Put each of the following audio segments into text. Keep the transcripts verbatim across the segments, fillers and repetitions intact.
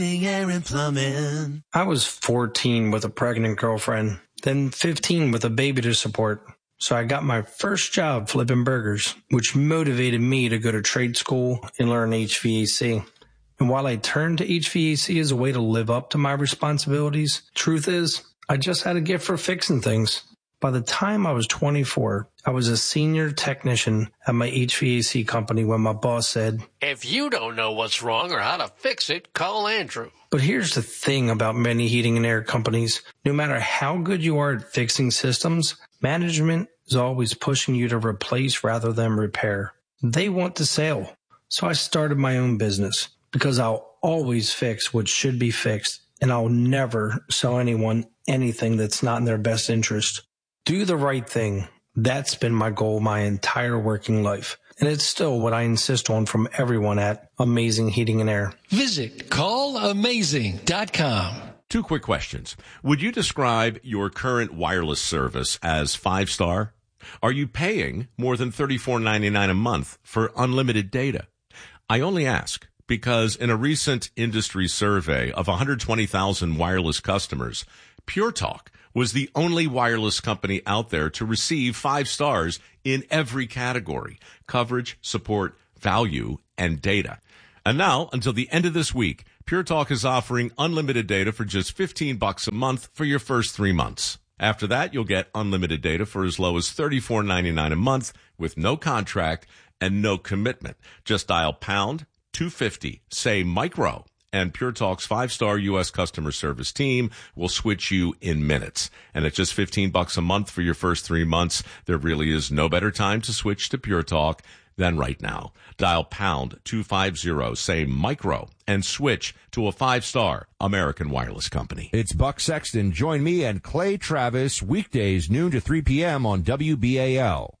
Air and Plumbing. I was fourteen with a pregnant girlfriend, then fifteen with a baby to support. So I got my first job flipping burgers, which motivated me to go to trade school and learn H V A C. And while I turned to H V A C as a way to live up to my responsibilities, truth is, I just had a gift for fixing things. By the time I was twenty-four, I was a senior technician at my H V A C company when my boss said, "If you don't know what's wrong or how to fix it, call Andrew." But here's the thing about many heating and air companies. No matter how good you are at fixing systems, management is always pushing you to replace rather than repair. They want the sale. So I started my own business because I'll always fix what should be fixed, and I'll never sell anyone anything that's not in their best interest. Do the right thing. That's been my goal my entire working life. And it's still what I insist on from everyone at Amazing Heating and Air. Visit call amazing dot com. Two quick questions. Would you describe your current wireless service as five-star? Are you paying more than thirty-four ninety-nine a month for unlimited data? I only ask because in a recent industry survey of one hundred twenty thousand wireless customers, Pure Talk was the only wireless company out there to receive five stars in every category: coverage, support, value, and data. And now, until the end of this week, Pure Talk is offering unlimited data for just fifteen bucks a month for your first three months. After that, you'll get unlimited data for as low as thirty-four ninety-nine a month with no contract and no commitment. Just dial pound two fifty, say micro, and Pure Talk's five-star U S customer service team will switch you in minutes. And at just fifteen bucks a month for your first three months, there really is no better time to switch to Pure Talk than right now. Dial pound two fifty, say micro, and switch to a five-star American wireless company. It's Buck Sexton. Join me and Clay Travis weekdays noon to three p.m. on W B A L.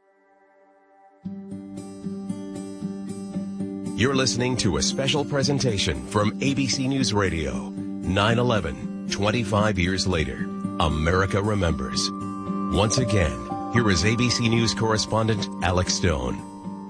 You're listening to a special presentation from A B C News Radio. nine eleven, twenty-five years later, America remembers. Once again, here is A B C News correspondent Alex Stone.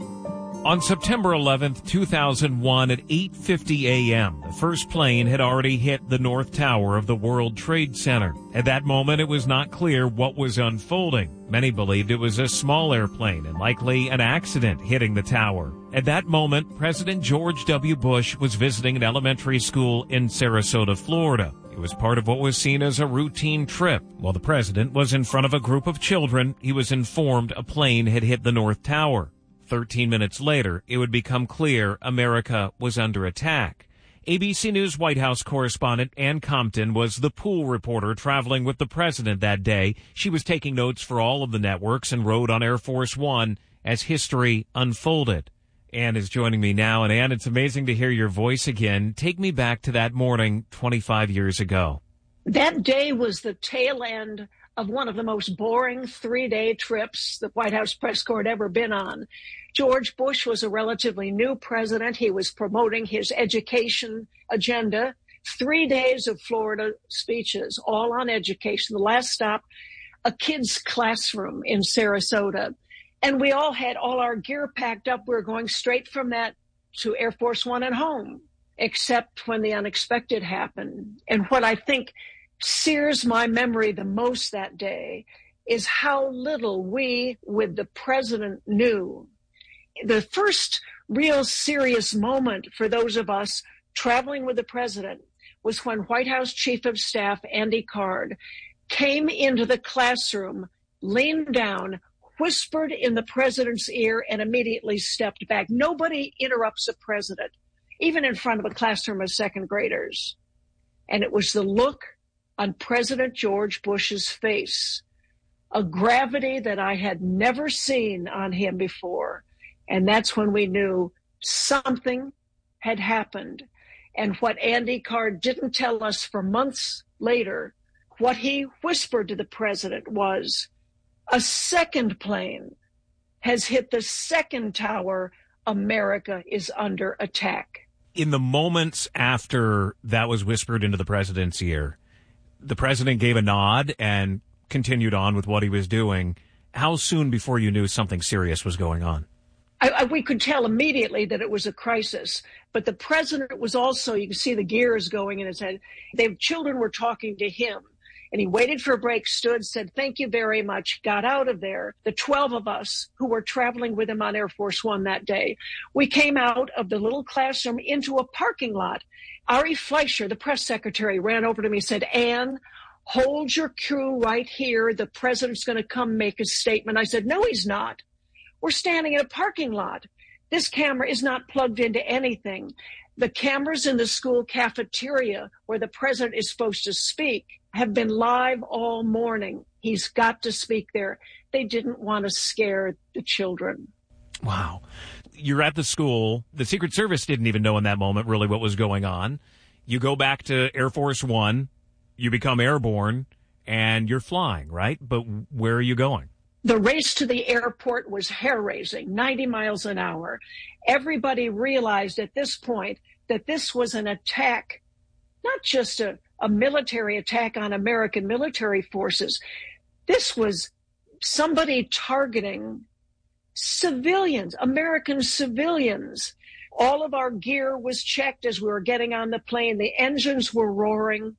On September eleventh, two thousand one, at eight fifty a.m., the first plane had already hit the North Tower of the World Trade Center. At that moment, it was not clear what was unfolding. Many believed it was a small airplane and likely an accident hitting the tower. At that moment, President George W. Bush was visiting an elementary school in Sarasota, Florida. It was part of what was seen as a routine trip. While the president was in front of a group of children, he was informed a plane had hit the North Tower. Thirteen minutes later, it would become clear America was under attack. A B C News White House correspondent Ann Compton was the pool reporter traveling with the president that day. She was taking notes for all of the networks and rode on Air Force One as history unfolded. Ann is joining me now, and Ann, it's amazing to hear your voice again. Take me back to that morning twenty-five years ago. That day was the tail end of one of the most boring three-day trips the White House press corps had ever been on. George Bush was a relatively new president. He was promoting his education agenda. Three days of Florida speeches, all on education. The last stop, a kid's classroom in Sarasota. And we all had all our gear packed up. We were going straight from that to Air Force One and home, except when the unexpected happened. And what I think sears my memory the most that day is how little we, with the president, knew. The first real serious moment for those of us traveling with the president was when White House Chief of Staff Andy Card came into the classroom, leaned down, whispered in the president's ear, and immediately stepped back. Nobody interrupts a president, even in front of a classroom of second graders. And it was the look on President George Bush's face, a gravity that I had never seen on him before. And that's when we knew something had happened. And what Andy Card didn't tell us for months later, what he whispered to the president was, a second plane has hit the second tower. America is under attack. In the moments after that was whispered into the president's ear, the president gave a nod and continued on with what he was doing. How soon before you knew something serious was going on? I, I, we could tell immediately that it was a crisis. But the president was also, you can see the gears going in his head. The children were talking to him. And he waited for a break, stood, said, thank you very much, got out of there. The twelve of us who were traveling with him on Air Force One that day, we came out of the little classroom into a parking lot. Ari Fleischer, the press secretary, ran over to me and said, Ann, hold your crew right here. The president's going to come make a statement. I said, no, he's not. We're standing in a parking lot. This camera is not plugged into anything. The cameras in the school cafeteria where the president is supposed to speak have been live all morning. He's got to speak there. They didn't want to scare the children. Wow. You're at the school. The Secret Service didn't even know in that moment really what was going on. You go back to Air Force One, you become airborne, and you're flying, right? But where are you going? The race to the airport was hair-raising, ninety miles an hour. Everybody realized at this point that this was an attack, not just a, a military attack on American military forces. This was somebody targeting civilians, American civilians. All of our gear was checked as we were getting on the plane. The engines were roaring.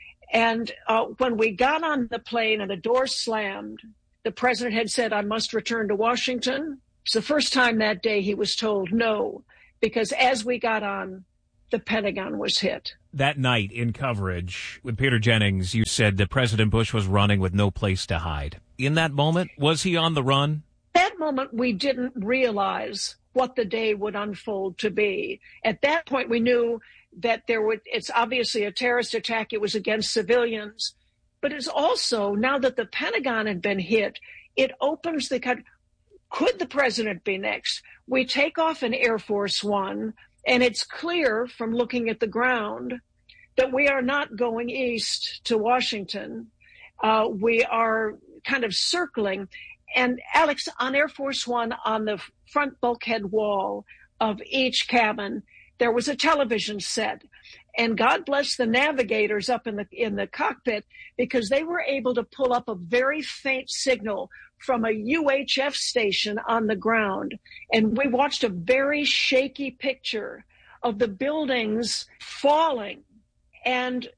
And uh, when we got on the plane and the door slammed, the president had said, I must return to Washington. It's the first time that day he was told no, because as we got on, the Pentagon was hit. That night in coverage with Peter Jennings, you said that President Bush was running with no place to hide. In that moment, was he on the run? That moment, we didn't realize what the day would unfold to be. At that point, we knew that there would, it's obviously a terrorist attack. It was against civilians. But it's also, now that the Pentagon had been hit, it opens the, could the president be next? We take off in Air Force One, and it's clear from looking at the ground that we are not going east to Washington. Uh, we are kind of circling. And Alex, on Air Force One, on the front bulkhead wall of each cabin, there was a television set. And God bless the navigators up in the in the cockpit, because they were able to pull up a very faint signal from a U H F station on the ground. And we watched a very shaky picture of the buildings falling. And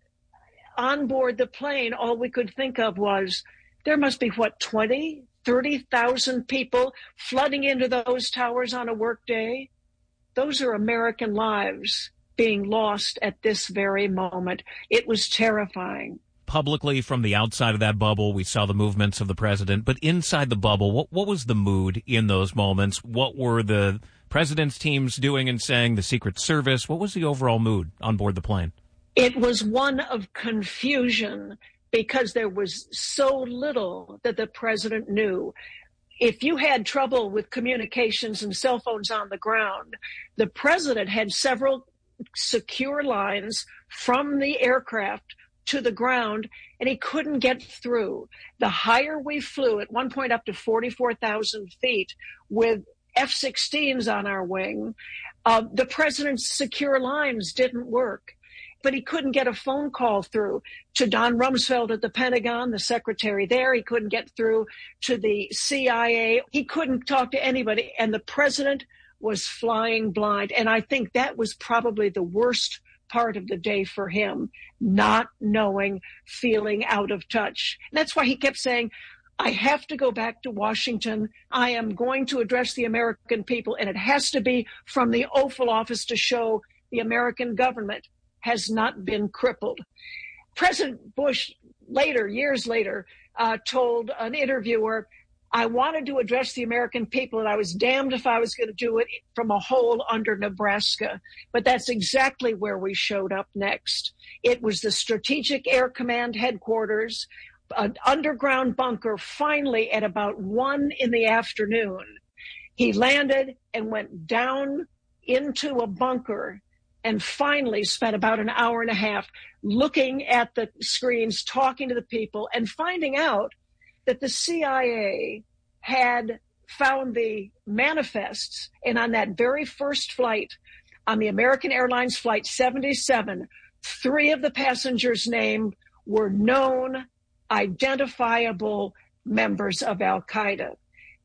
on board the plane, all we could think of was there must be, what, twenty, thirty thousand people flooding into those towers on a workday. Those are American lives being lost at this very moment. It was terrifying. Publicly, from the outside of that bubble, we saw the movements of the president. But inside the bubble, what, what was the mood in those moments? What were the president's teams doing and saying, the Secret Service? What was the overall mood on board the plane? It was one of confusion, because there was so little that the president knew. If you had trouble with communications and cell phones on the ground, the president had several secure lines from the aircraft to the ground, and he couldn't get through. The higher we flew, at one point up to forty-four thousand feet, with F sixteens on our wing, uh, the president's secure lines didn't work. But he couldn't get a phone call through to Don Rumsfeld at the Pentagon, the secretary there. He couldn't get through to the C I A. He couldn't talk to anybody. And the president was flying blind. And I think that was probably the worst part of the day for him, not knowing, feeling out of touch. And that's why he kept saying, I have to go back to Washington. I am going to address the American people, and it has to be from the Oval Office to show the American government has not been crippled. President Bush later, years later, uh, told an interviewer, I wanted to address the American people, and I was damned if I was going to do it from a hole under Nebraska. But that's exactly where we showed up next. It was the Strategic Air Command headquarters, an underground bunker, finally at about one in the afternoon. He landed and went down into a bunker, and finally spent about an hour and a half looking at the screens, talking to the people, and finding out that the C I A had found the manifests. And on that very first flight, on the American Airlines Flight seventy-seven, three of the passengers named were known, identifiable members of Al-Qaeda.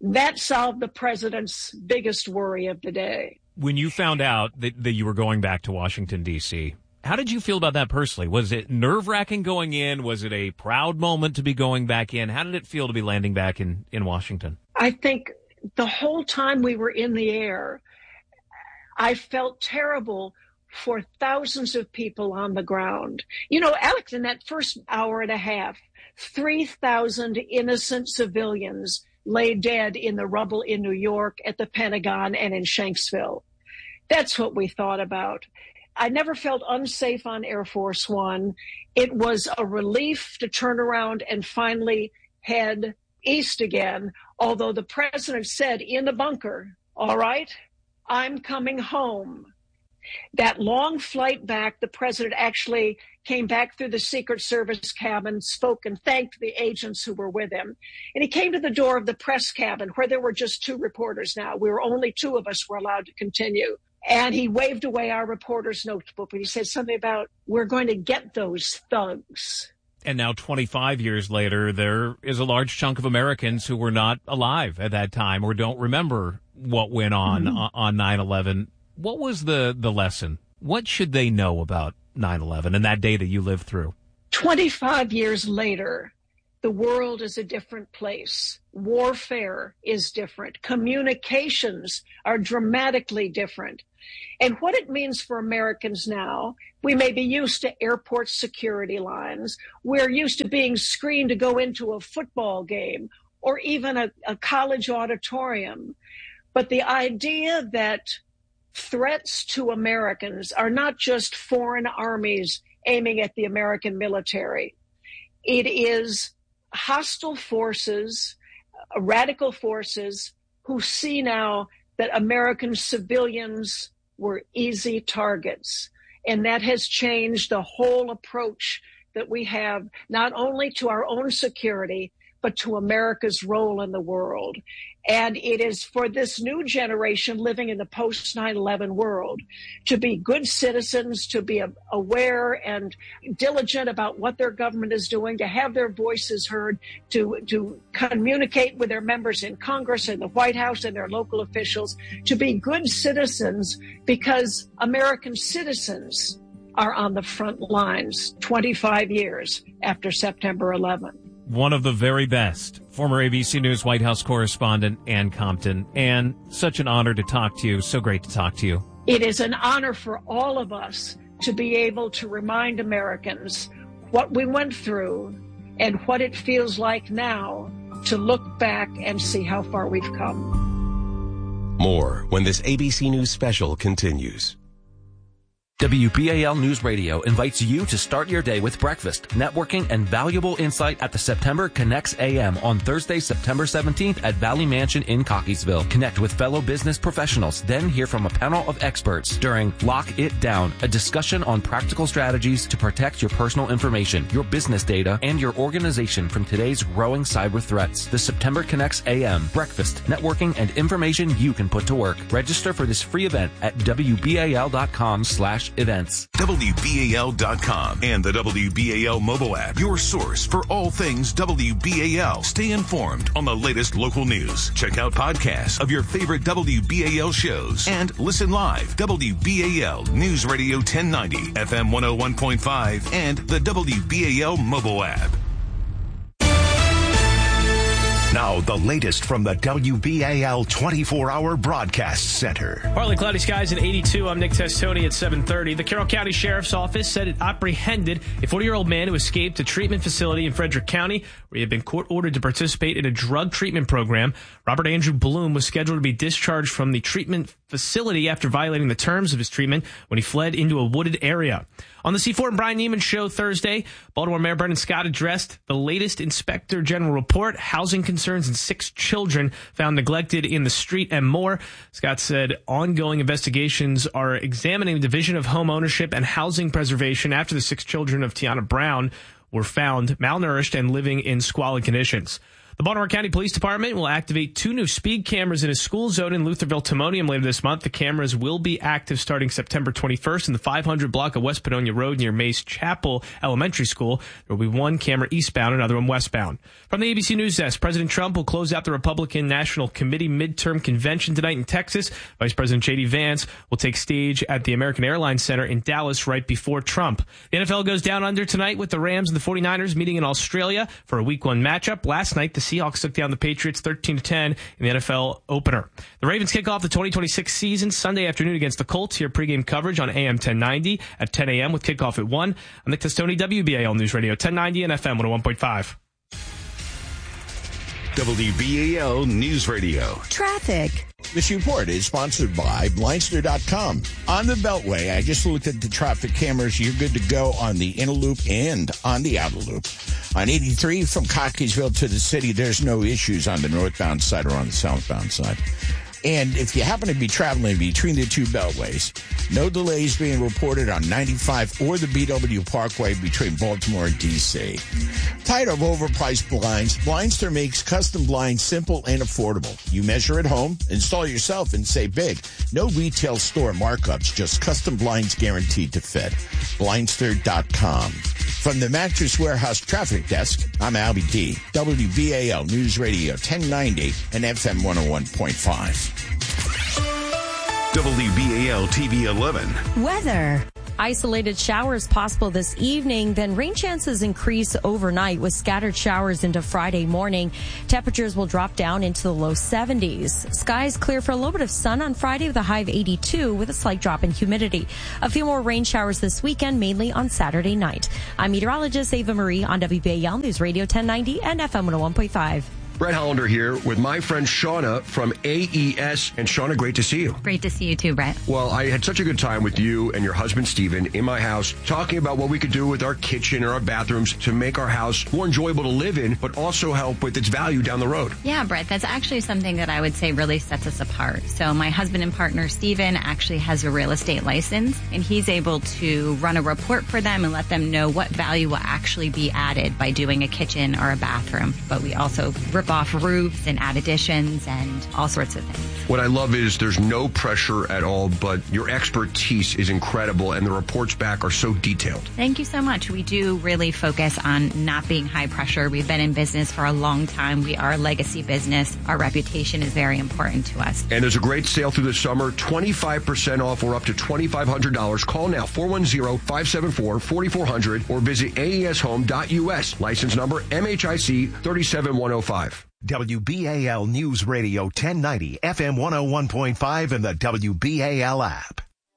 That solved the president's biggest worry of the day. When you found out that, that you were going back to Washington, D C, how did you feel about that personally? Was it nerve-wracking going in? Was it a proud moment to be going back in? How did it feel to be landing back in, in Washington? I think the whole time we were in the air, I felt terrible for thousands of people on the ground. You know, Alex, in that first hour and a half, three thousand innocent civilians lay dead in the rubble in New York, at the Pentagon, and in Shanksville. That's what we thought about. I never felt unsafe on Air Force One. It was a relief to turn around and finally head east again, although the president said in the bunker, all right, I'm coming home. That long flight back, the president actually came back through the Secret Service cabin, spoke and thanked the agents who were with him. And he came to the door of the press cabin where there were just two reporters now. We were only two of us were allowed to continue. And he waved away our reporter's notebook and he said something about, we're going to get those thugs. And now twenty-five years later, there is a large chunk of Americans who were not alive at that time or don't remember what went on mm-hmm. on nine eleven. What was the, the lesson? What should they know about nine eleven and that day that you lived through? twenty-five years later, the world is a different place. Warfare is different. Communications are dramatically different. And what it means for Americans now, we may be used to airport security lines. We're used to being screened to go into a football game or even a, a college auditorium. But the idea that threats to Americans are not just foreign armies aiming at the American military. It is hostile forces, uh, radical forces who see now that American civilians were easy targets. And that has changed the whole approach that we have, not only to our own security, but to America's role in the world. And it is for this new generation living in the post nine eleven world to be good citizens, to be aware and diligent about what their government is doing, to have their voices heard, to, to communicate with their members in Congress and the White House and their local officials, to be good citizens because American citizens are on the front lines twenty-five years after September eleventh. One of the very best, former A B C News White House correspondent Ann Compton. Ann, such an honor to talk to you. So great to talk to you. It is an honor for all of us to be able to remind Americans what we went through and what it feels like now to look back and see how far we've come. More when this A B C News special continues. W B A L News Radio invites you to start your day with breakfast, networking, and valuable insight at the September Connects A M on Thursday, September seventeenth at Valley Mansion in Cockeysville. Connect with fellow business professionals, then hear from a panel of experts during Lock It Down, a discussion on practical strategies to protect your personal information, your business data, and your organization from today's growing cyber threats. The September Connects A M, breakfast, networking, and information you can put to work. Register for this free event at W B A L dot com slash events. W B A L dot com and the W B A L mobile app, your source for all things W B A L. Stay informed on the latest local news. Check out podcasts of your favorite W B A L shows and listen live. W B A L News Radio ten ninety, F M one oh one point five, and the W B A L mobile app. Now, the latest from the W B A L twenty-four hour Broadcast Center. Partly cloudy skies at eighty-two. I'm Nick Testoni at seven thirty. The Carroll County Sheriff's Office said it apprehended a forty-year-old man who escaped a treatment facility in Frederick County where he had been court-ordered to participate in a drug treatment program. Robert Andrew Bloom was scheduled to be discharged from the treatment facility after violating the terms of his treatment when he fled into a wooded area. On the C four and Brian Neiman show Thursday, Baltimore Mayor Brendan Scott addressed the latest Inspector General report, housing concerns and six children found neglected in the street and more. Scott said ongoing investigations are examining the Division of Home Ownership and Housing Preservation after the six children of Tiana Brown were found malnourished and living in squalid conditions. The The Baltimore County Police Department will activate two new speed cameras in a school zone in Lutherville Timonium later this month. The cameras will be active starting September twenty-first in the five hundred block of West Padonia Road near Mace Chapel Elementary School. There will be one camera eastbound and another one westbound. From the A B C News Desk, President Trump will close out the Republican National Committee midterm convention tonight in Texas. Vice President J D Vance will take stage at the American Airlines Center in Dallas right before Trump. The N F L goes down under tonight with the Rams and the forty-niners meeting in Australia for a week one matchup. Last night, the Seahawks took down the Patriots thirteen to ten in the N F L opener. The Ravens kick off the twenty twenty-six season Sunday afternoon against the Colts. Hear pregame coverage on A M ten ninety at ten a.m. with kickoff at one. I'm Nick Testoni, W B A L News Radio ten ninety and F M one oh one point five. W B A L News Radio. Traffic. This report is sponsored by Blindster dot com. On the Beltway, I just looked at the traffic cameras. You're good to go on the inner loop and on the outer loop. On eighty-three from Cockeysville to the city, there's no issues on the northbound side or on the southbound side. And if you happen to be traveling between the two beltways, no delays being reported on ninety-five or the B W Parkway between Baltimore and D C. Tired of overpriced blinds, Blindster makes custom blinds simple and affordable. You measure at home, install yourself, and save big. No retail store markups, just custom blinds guaranteed to fit. Blindster dot com. From the Mattress Warehouse Traffic Desk, I'm Albie D. W B A L News Radio ten ninety and F M one oh one point five. W B A L T V eleven. Weather. Isolated showers possible this evening, then rain chances increase overnight with scattered showers into Friday morning. Temperatures will drop down into the low seventies. Skies clear for a little bit of sun on Friday with a high of eighty-two with a slight drop in humidity. A few more rain showers this weekend, mainly on Saturday night. I'm meteorologist Ava Marie on W B A L News Radio ten ninety and F M one oh one point five. Brett Hollander here with my friend Shauna from A E S. And Shauna, great to see you. Great to see you too, Brett. Well, I had such a good time with you and your husband, Steven, in my house, talking about what we could do with our kitchen and our bathrooms to make our house more enjoyable to live in, but also help with its value down the road. Yeah, Brett, that's actually something that I would say really sets us apart. So my husband and partner, Steven, actually has a real estate license, and he's able to run a report for them and let them know what value will actually be added by doing a kitchen or a bathroom. But we also rip off roofs and add additions and all sorts of things. What I love is there's no pressure at all, but your expertise is incredible, and the reports back are so detailed. Thank you so much. We do really focus on not being high pressure. We've been in business for a long time. We are a legacy business. Our reputation is very important to us. And there's a great sale through the summer, twenty-five percent off or up to twenty-five hundred dollars. Call now, four one zero, five seven four, four four zero zero or visit A E S home dot U S. License number M H I C three seven one oh five. W B A L News Radio ten ninety, F M one oh one point five, and the W B A L app.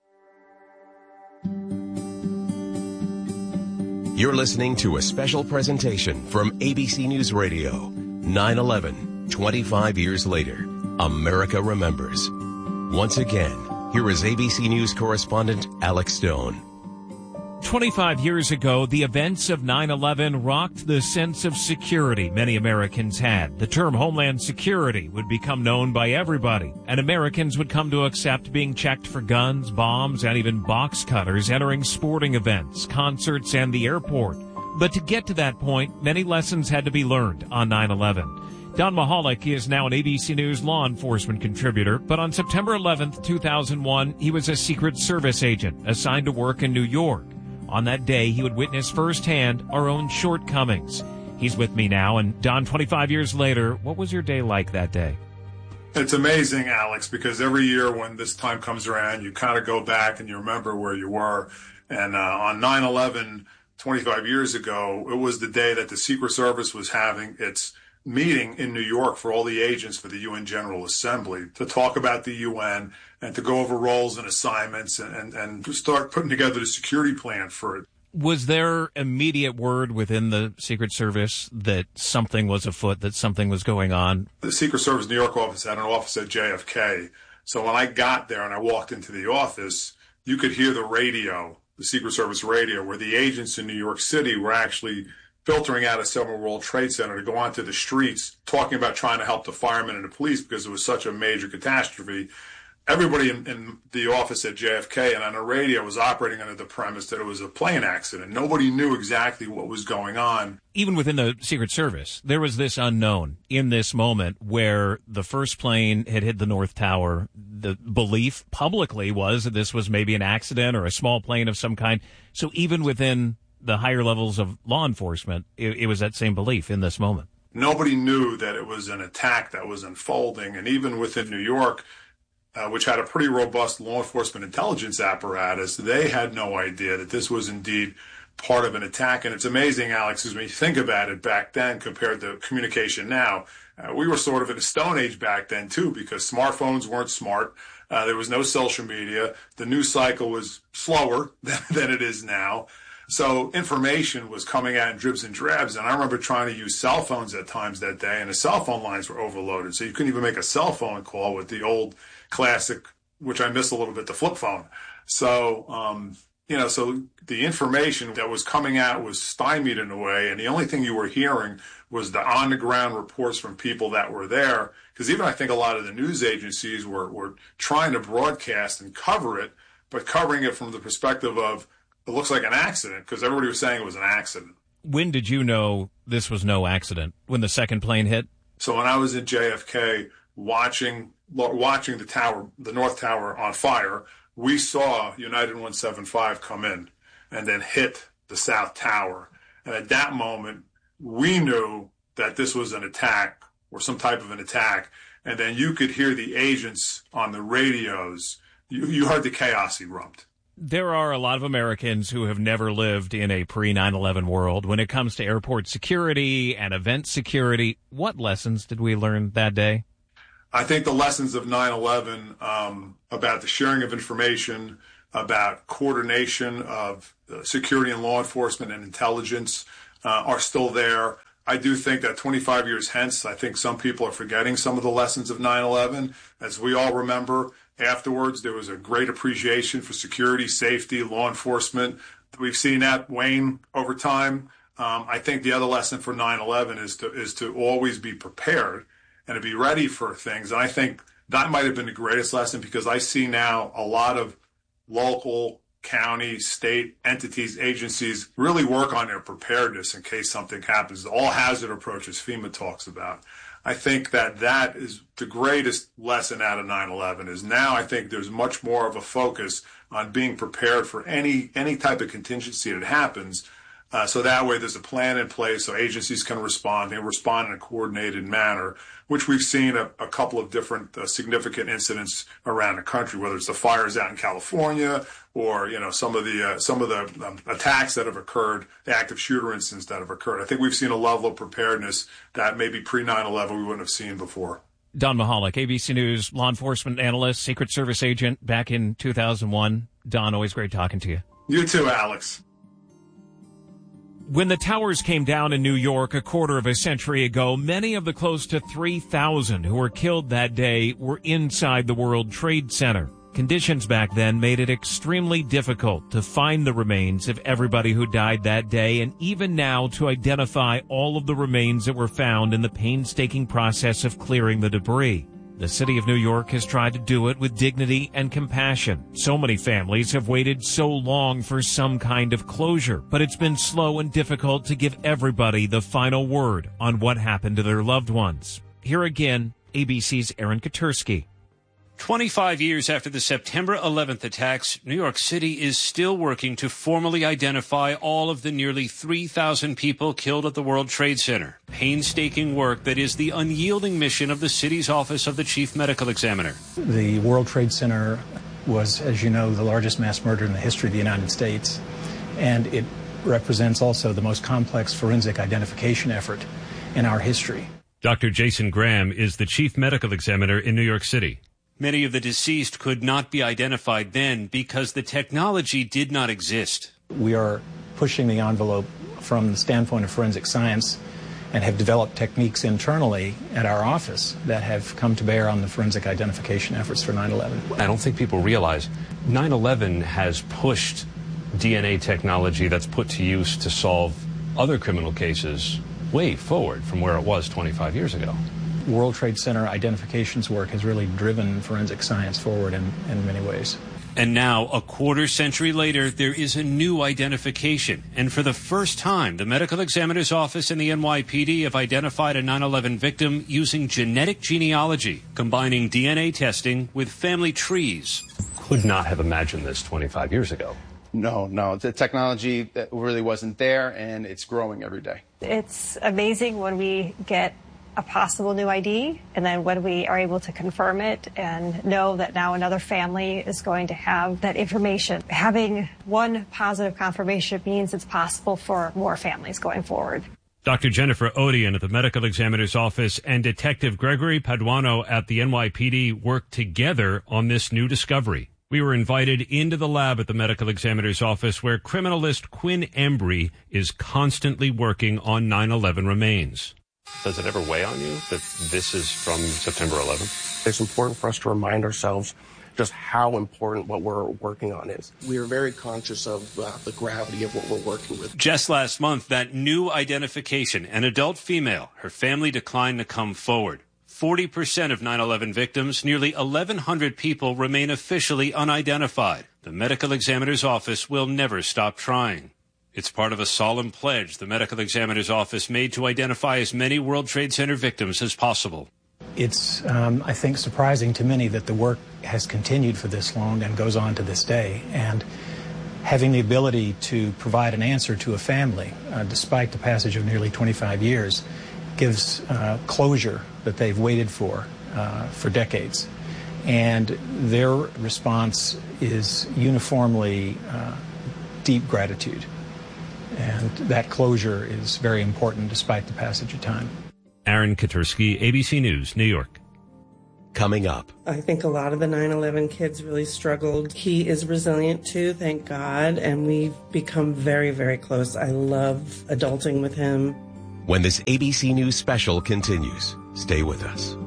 You're listening to a special presentation from A B C News Radio. nine eleven, twenty-five years later, America remembers. Once again, here is A B C News correspondent Alex Stone. twenty-five years ago, the events of nine eleven rocked the sense of security many Americans had. The term Homeland Security would become known by everybody, and Americans would come to accept being checked for guns, bombs, and even box cutters entering sporting events, concerts, and the airport. But to get to that point, many lessons had to be learned on nine eleven. Don Mahalik is now an A B C News law enforcement contributor, but on September eleventh, two thousand one, he was a Secret Service agent assigned to work in New York. On that day, he would witness firsthand our own shortcomings. He's with me now, and Don, twenty-five years later, what was your day like that day? It's amazing, Alex, because every year when this time comes around, you kind of go back and you remember where you were. And uh, on nine eleven, twenty-five years ago, it was the day that the Secret Service was having its meeting in New York for all the agents for the U N General Assembly to talk about the U N and to go over roles and assignments and, and, and to start putting together the security plan for it. Was there immediate word within the Secret Service that something was afoot, that something was going on? The Secret Service New York office had an office at J F K. So when I got there and I walked into the office, you could hear the radio, the Secret Service radio, where the agents in New York City were actually filtering out of Seven World Trade Center to go onto the streets, talking about trying to help the firemen and the police because it was such a major catastrophe. everybody in, in the office at J F K and on the radio was operating under the premise that it was a plane accident. Nobody knew exactly what was going on. Even within the Secret Service, there was this unknown in this moment where the first plane had hit the North Tower. The belief publicly was that this was maybe an accident or a small plane of some kind. So even within the higher levels of law enforcement, it, it was that same belief in this moment. Nobody knew that it was an attack that was unfolding. And even within New York, Uh, which had a pretty robust law enforcement intelligence apparatus, they had no idea that this was indeed part of an attack. And it's amazing, Alex, as when you think about it back then compared to communication now, uh, we were sort of in a stone age back then too, because smartphones weren't smart. Uh, there was no social media. The news cycle was slower than, than it is now. So information was coming out in dribs and drabs. And I remember trying to use cell phones at times that day, and the cell phone lines were overloaded. So you couldn't even make a cell phone call with the old classic, which I miss a little bit, the flip phone. So, um, you know, so the information that was coming out was stymied in a way. And the only thing you were hearing was the on the ground reports from people that were there. Because even I think a lot of the news agencies were, were trying to broadcast and cover it, but covering it from the perspective of, it looks like an accident, because everybody was saying it was an accident. When did you know this was no accident? When the second plane hit? So when I was in J F K watching watching the tower, the North Tower on fire, we saw United one seventy-five come in and then hit the South Tower. And at that moment, we knew that this was an attack or some type of an attack. And then you could hear the agents on the radios. You, you heard the chaos erupt. There are a lot of Americans who have never lived in a pre nine eleven world. When it comes to airport security and event security, what lessons did we learn that day? I think the lessons of nine eleven um, about the sharing of information, about coordination of uh, security and law enforcement and intelligence uh, are still there. I do think that twenty-five years hence, I think some people are forgetting some of the lessons of nine eleven. As we all remember, afterwards, there was a great appreciation for security, safety, law enforcement. We've seen that wane over time. Um, I think the other lesson for nine eleven is to is to always be prepared and to be ready for things. And I think that might have been the greatest lesson, because I see now a lot of local, county, state entities, agencies really work on their preparedness in case something happens. The all hazard approaches FEMA talks about. I think that that is the greatest lesson out of nine eleven is now I think there's much more of a focus on being prepared for any any type of contingency that happens. Uh, so that way there's a plan in place so agencies can respond and respond in a coordinated manner, which we've seen a, a couple of different uh, significant incidents around the country, whether it's the fires out in California or, you know, some of the uh, some of the um, attacks that have occurred, the active shooter incidents that have occurred. I think we've seen a level of preparedness that maybe pre nine eleven we wouldn't have seen before. Don Mahalik, A B C News law enforcement analyst, Secret Service agent back in two thousand one. Don, always great talking to you. You too, Alex. When the towers came down in New York a quarter of a century ago, many of the close to three thousand who were killed that day were inside the World Trade Center. Conditions back then made it extremely difficult to find the remains of everybody who died that day, and even now to identify all of the remains that were found in the painstaking process of clearing the debris. The city of New York has tried to do it with dignity and compassion. So many families have waited so long for some kind of closure, but it's been slow and difficult to give everybody the final word on what happened to their loved ones. Here again, A B C's Aaron Katursky. twenty-five years after the September eleventh attacks, New York City is still working to formally identify all of the nearly three thousand people killed at the World Trade Center. Painstaking work that is the unyielding mission of the city's Office of the Chief Medical Examiner. The World Trade Center was, as you know, the largest mass murder in the history of the United States, and it represents also the most complex forensic identification effort in our history. Doctor Jason Graham is the Chief Medical Examiner in New York City. Many of the deceased could not be identified then because the technology did not exist. We are pushing the envelope from the standpoint of forensic science and have developed techniques internally at our office that have come to bear on the forensic identification efforts for nine eleven. I don't think people realize nine eleven has pushed D N A technology that's put to use to solve other criminal cases way forward from where it was twenty-five years ago. World Trade Center identifications work has really driven forensic science forward in, in many ways. And now, a quarter century later, there is a new identification. And for the first time, the medical examiner's office and the N Y P D have identified a nine eleven victim using genetic genealogy, combining D N A testing with family trees. Could not have imagined this twenty-five years ago. No, no. The technology that really wasn't there, and it's growing every day. It's amazing when we get a possible new I D, and then when we are able to confirm it and know that now another family is going to have that information. Having one positive confirmation means it's possible for more families going forward. Doctor Jennifer Odian at the medical examiner's office and Detective Gregory Paduano at the N Y P D worked together on this new discovery. We were invited into the lab at the medical examiner's office where criminalist Quinn Embry is constantly working on nine eleven remains. Does it ever weigh on you that this is from September eleventh? It's important for us to remind ourselves just how important what we're working on is. We are very conscious of uh, the gravity of what we're working with. Just last month, that new identification, an adult female, her family declined to come forward. forty percent of nine eleven victims, nearly eleven hundred people, remain officially unidentified. The medical examiner's office will never stop trying. It's part of a solemn pledge the medical examiner's office made to identify as many World Trade Center victims as possible. It's, um, I think, surprising to many that the work has continued for this long and goes on to this day. And having the ability to provide an answer to a family, uh, despite the passage of nearly twenty-five years, gives uh, closure that they've waited for uh, for decades. And their response is uniformly uh, deep gratitude. And that closure is very important despite the passage of time. Aaron Katursky, A B C News, New York. Coming up. I think a lot of the nine eleven kids really struggled. He is resilient too, thank God, and we've become very, very close. I love adulting with him. When this A B C News special continues, stay with us.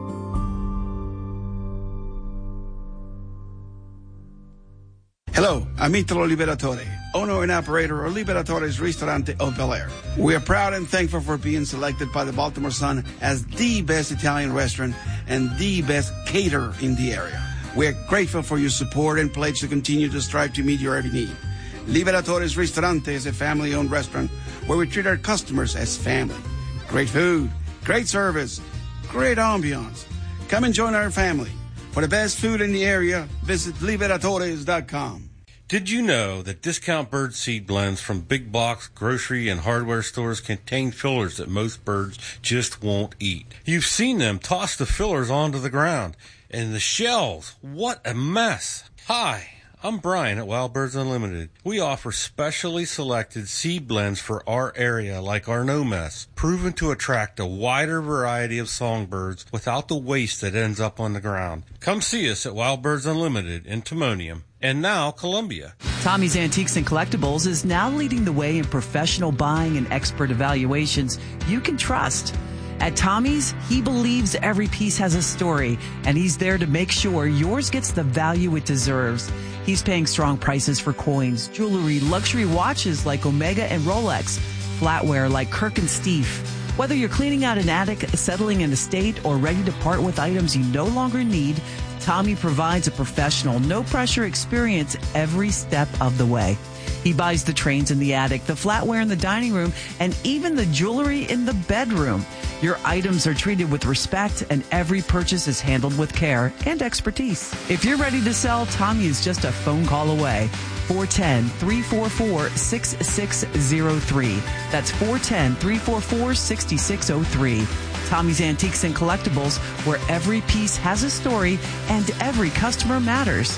Hello, I'm Italo Liberatore, owner and operator of Liberatore's Ristorante of Bel Air. We are proud and thankful for being selected by the Baltimore Sun as the best Italian restaurant and the best caterer in the area. We are grateful for your support and pledge to continue to strive to meet your every need. Liberatore's Ristorante is a family-owned restaurant where we treat our customers as family. Great food, great service, great ambiance. Come and join our family. For the best food in the area, visit Liberatores dot com. Did you know that discount bird seed blends from big box, grocery, and hardware stores contain fillers that most birds just won't eat? You've seen them toss the fillers onto the ground. And the shells, what a mess. Hi, I'm Brian at Wild Birds Unlimited. We offer specially selected seed blends for our area like our No Mess, proven to attract a wider variety of songbirds without the waste that ends up on the ground. Come see us at Wild Birds Unlimited in Timonium and now Columbia. Tommy's Antiques and Collectibles is now leading the way in professional buying and expert evaluations you can trust. At Tommy's, he believes every piece has a story, and he's there to make sure yours gets the value it deserves. He's paying strong prices for coins, jewelry, luxury watches like Omega and Rolex, flatware like Kirk and Steve. Whether you're cleaning out an attic, settling an estate, or ready to part with items you no longer need, Tommy provides a professional, no-pressure experience every step of the way. He buys the trains in the attic, the flatware in the dining room, and even the jewelry in the bedroom. Your items are treated with respect, and every purchase is handled with care and expertise. If you're ready to sell, Tommy is just a phone call away. four one zero, three four four, six six zero three. That's four one zero, three four four, six six zero three. Tommy's Antiques and Collectibles, where every piece has a story and every customer matters.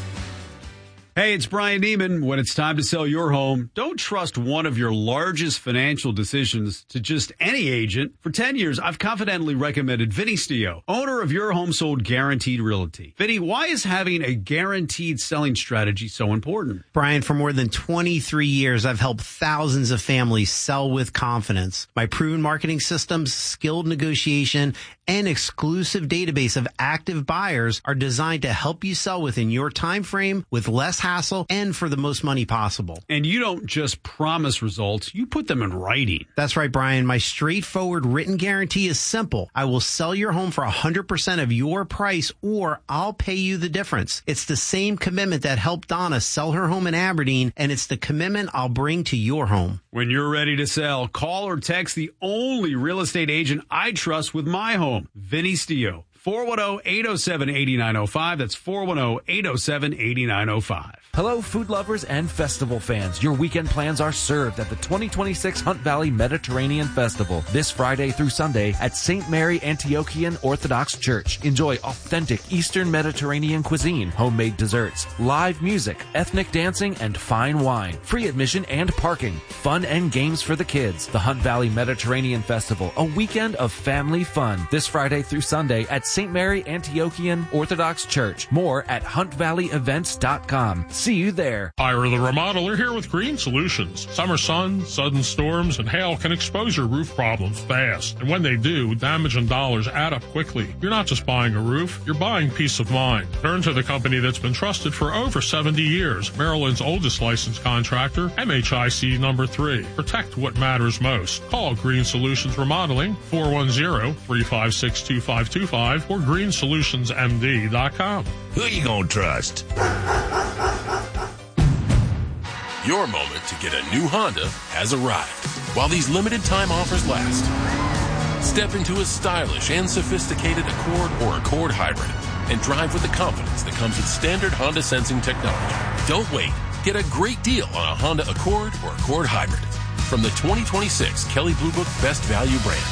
Hey, it's Brian Neiman. When it's time to sell your home, don't trust one of your largest financial decisions to just any agent. For ten years, I've confidently recommended Vinny Stio, owner of Your Home Sold Guaranteed Realty. Vinny, why is having a guaranteed selling strategy so important? Brian, for more than twenty-three years, I've helped thousands of families sell with confidence. My proven marketing systems, skilled negotiation, and exclusive database of active buyers are designed to help you sell within your time frame with less hassle and for the most money possible. And you don't just promise results, you put them in writing. That's right, Brian. My straightforward written guarantee is simple. I will sell your home for one hundred percent of your price, or I'll pay you the difference. It's the same commitment that helped Donna sell her home in Aberdeen, and it's the commitment I'll bring to your home. When you're ready to sell, call or text the only real estate agent I trust with my home, Vinny Stio. four one zero, eight zero seven, eight nine zero five. That's four one zero, eight zero seven, eight nine zero five. Hello, food lovers and festival fans. Your weekend plans are served at the twenty twenty-six Hunt Valley Mediterranean Festival this Friday through Sunday at Saint Mary Antiochian Orthodox Church. Enjoy authentic Eastern Mediterranean cuisine, homemade desserts, live music, ethnic dancing, and fine wine. Free admission and parking. Fun and games for the kids. The Hunt Valley Mediterranean Festival, a weekend of family fun. This Friday through Sunday at Saint Mary Antiochian Orthodox Church. More at hunt valley events dot com. See you there. Ira the Remodeler here with Green Solutions. Summer sun, sudden storms, and hail can expose your roof problems fast. And when they do, damage and dollars add up quickly. You're not just buying a roof, you're buying peace of mind. Turn to the company that's been trusted for over seventy years. Maryland's oldest licensed contractor, M H I C number three. Protect what matters most. Call Green Solutions Remodeling, four one zero, three five six, two five two five or green solutions m d dot com. Who you gonna trust? Your moment to get a new Honda has arrived. While these limited time offers last, step into a stylish and sophisticated Accord or Accord Hybrid and drive with the confidence that comes with standard Honda sensing technology. Don't wait. Get a great deal on a Honda Accord or Accord Hybrid from the twenty twenty-six Kelley Blue Book Best Value brand.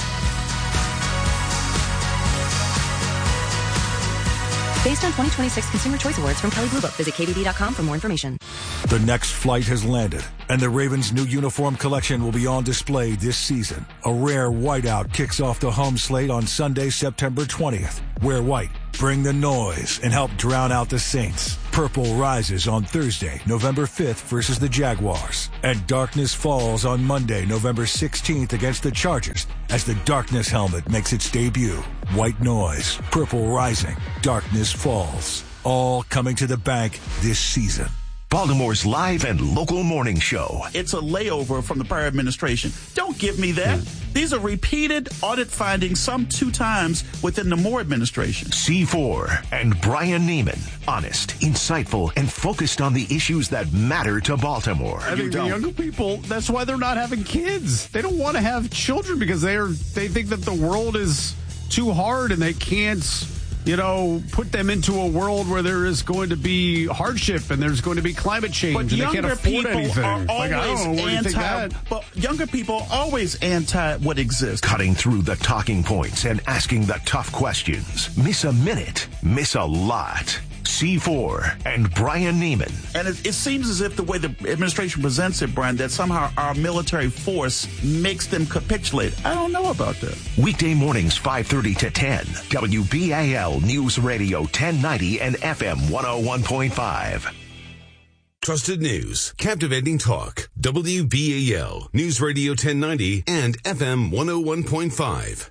Based on twenty twenty-six Consumer Choice Awards from Kelley Blue Book. Visit K B B dot com for more information. The next flight has landed, and the Ravens' new uniform collection will be on display this season. A rare whiteout kicks off the home slate on Sunday, September twentieth. Wear white, bring the noise, and help drown out the Saints. Purple rises on Thursday, November fifth versus the Jaguars. And darkness falls on Monday, November sixteenth against the Chargers as the darkness helmet makes its debut. White noise, purple rising, darkness falls. All coming to the bank this season. Baltimore's live and local morning show. It's a layover from the prior administration. Don't give me that. These are repeated audit findings, some two times within the Moore administration. C four and Brian Neiman. Honest, insightful, and focused on the issues that matter to Baltimore. I think the younger people, that's why they're not having kids. They don't want to have children because they're they think that the world is too hard and they can't, you know, put them into a world where there is going to be hardship and there's going to be climate change, but and they can't younger afford people anything. are always Like, I don't know, where do you think anti. that? But younger people are always anti what exists. Cutting through the talking points and asking the tough questions. Miss a minute, miss a lot. C four and Brian Neiman. And it, it seems as if the way the administration presents it, Brian, that somehow our military force makes them capitulate. I don't know about that. Weekday mornings, five thirty to ten. W B A L News Radio ten ninety and F M one oh one point five. Trusted news, captivating talk. W B A L News Radio ten ninety and F M one oh one point five.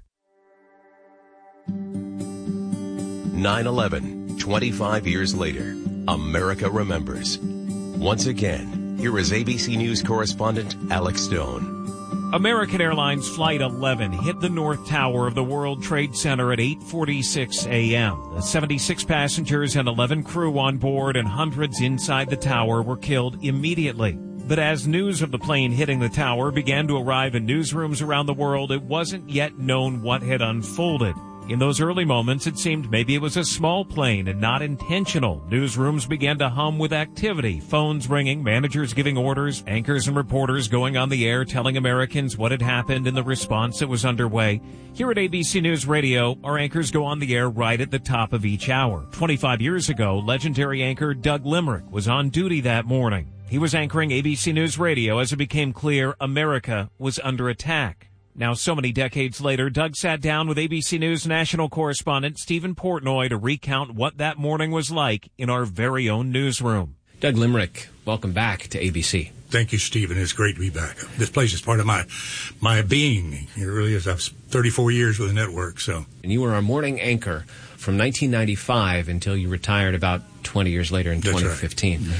nine eleven. twenty-five years later, America remembers. Once again, here is A B C News correspondent Alex Stone. American Airlines Flight eleven hit the North Tower of the World Trade Center at eight forty-six a.m. The seventy-six passengers and eleven crew on board and hundreds inside the tower were killed immediately. But as news of the plane hitting the tower began to arrive in newsrooms around the world, it wasn't yet known what had unfolded. In those early moments, it seemed maybe it was a small plane and not intentional. Newsrooms began to hum with activity, phones ringing, managers giving orders, anchors and reporters going on the air telling Americans what had happened and the response that was underway. Here at A B C News Radio, our anchors go on the air right at the top of each hour. twenty-five years ago, legendary anchor Doug Limerick was on duty that morning. He was anchoring A B C News Radio as it became clear America was under attack. Now, so many decades later, Doug sat down with A B C News national correspondent Stephen Portnoy to recount what that morning was like in our very own newsroom. Doug Limerick, welcome back to A B C. Thank you, Stephen. It's great to be back. This place is part of my my being. It really is. I've thirty-four years with the network. So, and you were our morning anchor from nineteen ninety-five until you retired about twenty years later in That's twenty fifteen. Right.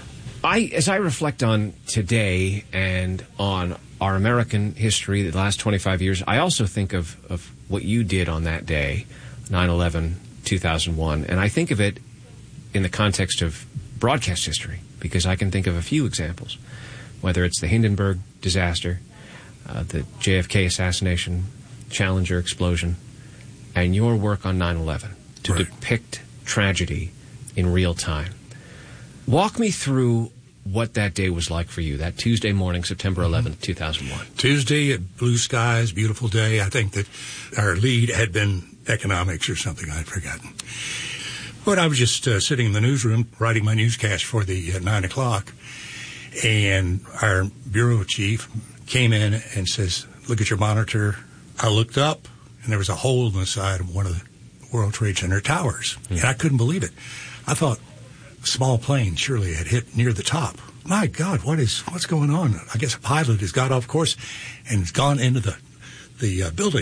I, as I reflect on today and on our American history, the last twenty-five years, I also think of, of what you did on that day, nine eleven, two thousand one, and I think of it in the context of broadcast history, because I can think of a few examples, whether it's the Hindenburg disaster, uh, the J F K assassination, Challenger explosion, and your work on nine eleven to right. depict tragedy in real time. Walk me through what that day was like for you, that Tuesday morning, September eleventh, two thousand one. Tuesday, at blue skies, beautiful day. I think that our lead had been economics or something. I'd forgotten. But I was just uh, sitting in the newsroom writing my newscast for the uh, nine o'clock, and our bureau chief came in and says, "Look at your monitor." I looked up, and there was a hole in the side of one of the World Trade Center towers, mm-hmm. and I couldn't believe it. I thought, a small plane surely had hit near the top. My God, what is what's going on? I guess a pilot has got off course and has gone into the the uh, building.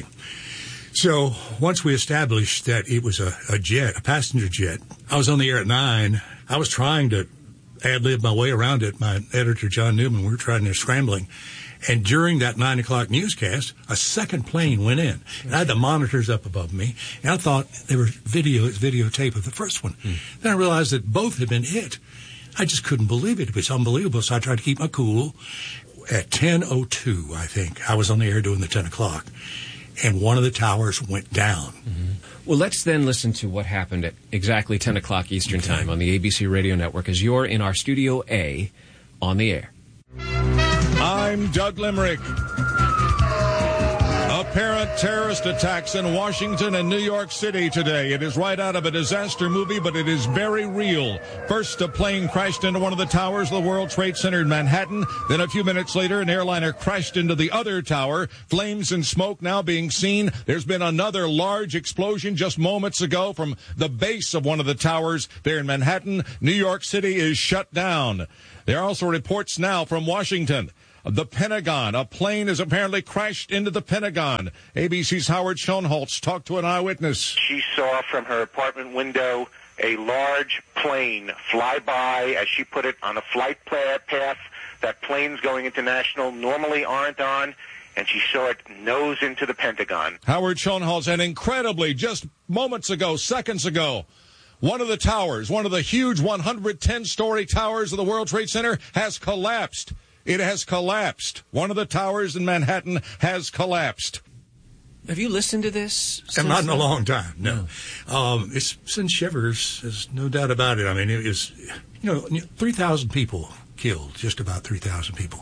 So once we established that it was a, a jet, a passenger jet, I was on the air at nine. I was trying to ad-lib my way around it. My editor, John Newman, we were trying to scrambling. And during that nine o'clock newscast, a second plane went in. And I had the monitors up above me, and I thought they were video, videotape of the first one. Mm. Then I realized that both had been hit. I just couldn't believe it. It was unbelievable. So I tried to keep my cool. At ten oh two, I think, I was on the air doing the ten o'clock. And one of the towers went down. Mm-hmm. Well, let's then listen to what happened at exactly ten o'clock Eastern okay. Time on the A B C Radio Network as you're in our Studio A on the air. I'm Doug Limerick. Apparent terrorist attacks in Washington and New York City today. It is right out of a disaster movie, but it is very real. First, a plane crashed into one of the towers of the World Trade Center in Manhattan. Then a few minutes later, an airliner crashed into the other tower. Flames and smoke now being seen. There's been another large explosion just moments ago from the base of one of the towers there in Manhattan. New York City is shut down. There are also reports now from Washington. The Pentagon. A plane has apparently crashed into the Pentagon. A B C's Howard Schoenholtz talked to an eyewitness. She saw from her apartment window a large plane fly by, as she put it, on a flight path that planes going international normally aren't on, and she saw it nose into the Pentagon. Howard Schoenholtz, and incredibly, just moments ago, seconds ago, one of the towers, one of the huge one hundred ten story towers of the World Trade Center has collapsed. It has collapsed. One of the towers in Manhattan has collapsed. Have you listened to this? And not in a long time, no. no. Um, it's sent shivers, there's no doubt about it. I mean, it was, you know, three thousand people killed, just about three thousand people.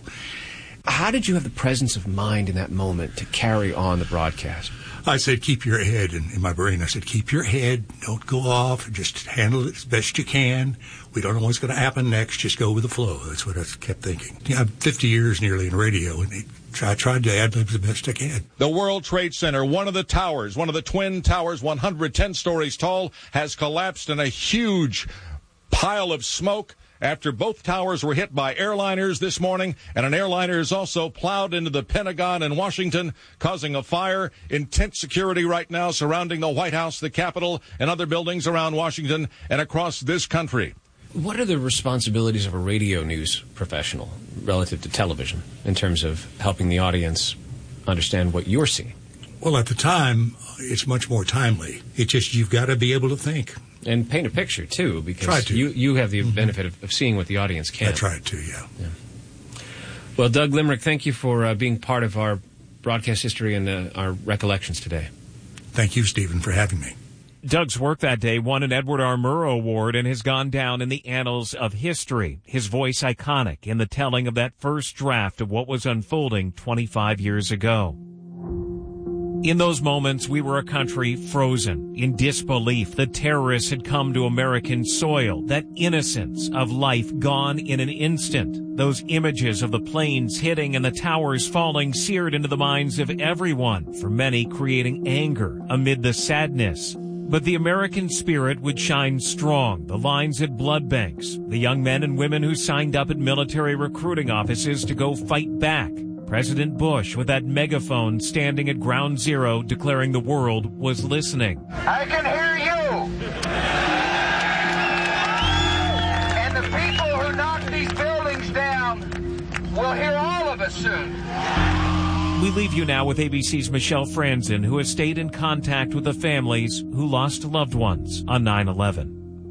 How did you have the presence of mind in that moment to carry on the broadcast? I said, keep your head, in, in my brain, I said, keep your head, don't go off, just handle it as best you can. We don't know what's going to happen next, just go with the flow. That's what I kept thinking. Yeah, I'm fifty years nearly in radio, and it, I tried to ad-lib the best I can. The World Trade Center, one of the towers, one of the twin towers, one hundred ten stories tall, has collapsed in a huge pile of smoke after both towers were hit by airliners this morning, and an airliner is also plowed into the Pentagon in Washington, causing a fire. Intense security right now surrounding the White House, the Capitol, and other buildings around Washington and across this country. What are the responsibilities of a radio news professional relative to television in terms of helping the audience understand what you're seeing? Well, at the time, it's much more timely. It's just you've got to be able to think. And paint a picture, too, because you, you have the mm-hmm. benefit of, of seeing what the audience can. I tried to, yeah. yeah. Well, Doug Limerick, thank you for uh, being part of our broadcast history and uh, our recollections today. Thank you, Stephen, for having me. Doug's work that day won an Edward R. Murrow Award and has gone down in the annals of history. His voice iconic in the telling of that first draft of what was unfolding twenty-five years ago. In those moments, we were a country frozen in disbelief that terrorists had come to American soil, that innocence of life gone in an instant. Those images of the planes hitting and the towers falling seared into the minds of everyone, for many creating anger amid the sadness. But the American spirit would shine strong. The lines at blood banks, the young men and women who signed up at military recruiting offices to go fight back. President Bush with that megaphone standing at ground zero declaring the world was listening. I can hear you. And the people who knocked these buildings down will hear all of us soon. We leave you now with A B C's Michelle Franzen, who has stayed in contact with the families who lost loved ones on nine eleven.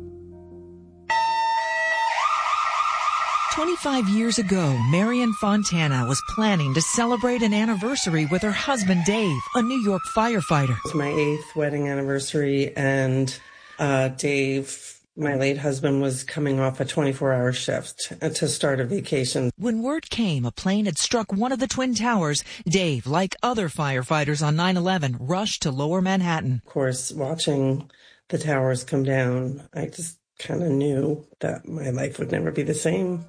twenty-five years ago, Marion Fontana was planning to celebrate an anniversary with her husband, Dave, a New York firefighter. It was my eighth wedding anniversary, and uh, Dave, my late husband, was coming off a twenty-four hour shift to start a vacation. When word came a plane had struck one of the Twin Towers, Dave, like other firefighters on nine eleven, rushed to Lower Manhattan. Of course, watching the towers come down, I just kind of knew that my life would never be the same.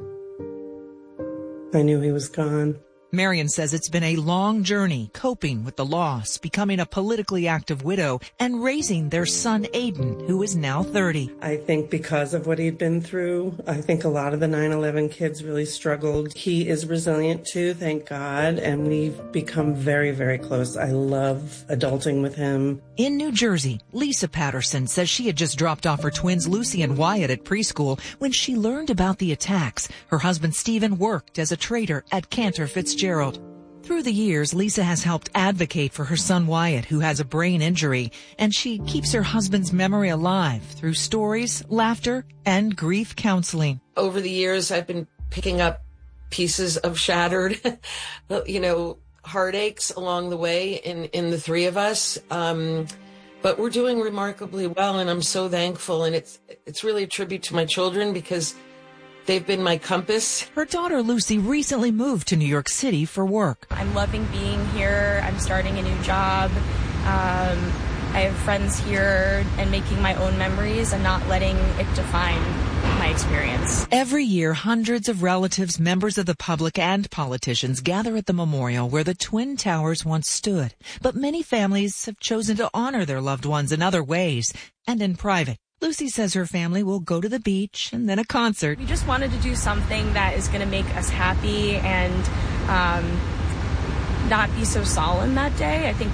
I knew he was gone. Marion says it's been a long journey coping with the loss, becoming a politically active widow, and raising their son Aiden, who is now thirty. I think because of what he'd been through, I think a lot of the nine eleven kids really struggled. He is resilient too, thank God, and we've become very, very close. I love adulting with him. In New Jersey, Lisa Patterson says she had just dropped off her twins Lucy and Wyatt at preschool when she learned about the attacks. Her husband Stephen worked as a trader at Cantor Fitzgerald. Through the years, Lisa has helped advocate for her son Wyatt, who has a brain injury, and she keeps her husband's memory alive through stories, laughter, and grief counseling. Over the years, I've been picking up pieces of shattered, you know, heartaches along the way in, in the three of us. Um, but we're doing remarkably well, and I'm so thankful. And it's it's really a tribute to my children because they've been my compass. Her daughter Lucy recently moved to New York City for work. I'm loving being here. I'm starting a new job. Um, I have friends here and making my own memories and not letting it define my experience. Every year, hundreds of relatives, members of the public, and politicians gather at the memorial where the Twin Towers once stood. But many families have chosen to honor their loved ones in other ways and in private. Lucy says her family will go to the beach and then a concert. We just wanted to do something that is going to make us happy and um, not be so solemn that day. I think